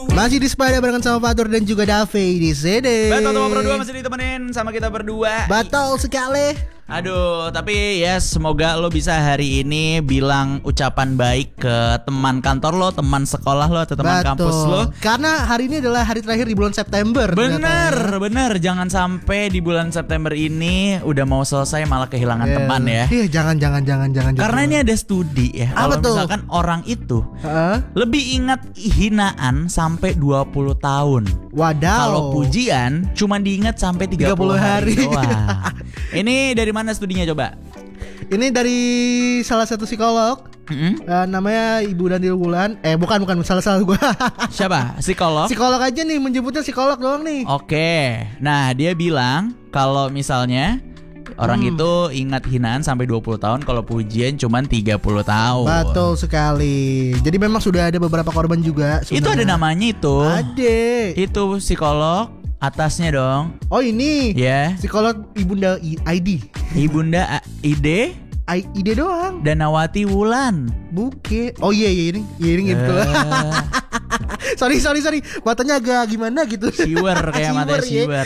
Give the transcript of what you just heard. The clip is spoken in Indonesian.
Masih di Sepeda barengan sama Fatur dan juga Dave di sini. Betul, teman berdua masih ditemenin sama kita berdua. Betul sekali. Aduh, tapi ya semoga lo bisa hari ini bilang ucapan baik ke teman kantor lo, teman sekolah lo, atau teman kampus lo. Karena hari ini adalah hari terakhir di bulan September. Bener. Jangan sampai di bulan September ini udah mau selesai malah kehilangan teman ya. Iya, jangan. Karena ini ada studi ya. Kalau misalkan orang itu lebih ingat hinaan sampai 20 tahun. Wadaw. Kalau pujian cuma diingat sampai 30 hari doang. Ini dari mana studinya coba? Ini dari salah satu psikolog. Namanya Ibu Daniel Wulan. Bukan salah gue. Siapa? Psikolog? Psikolog aja nih, menyebutnya psikolog doang nih. Oke. Nah, dia bilang kalau misalnya orang itu ingat hinaan sampai 20 tahun, kalau pujian cuman 30 tahun. Betul sekali. Jadi memang sudah ada beberapa korban juga sebenarnya. Itu ada namanya itu. Ada. Itu psikolog atasnya dong. Oh ini. Ya. Psikolog Ibunda ID. Ibunda Ide doang. Danawati Wulan. Buke. Oh iya ini gitu. Sorry. Matanya agak gimana gitu. Siwer kayak mata siwer.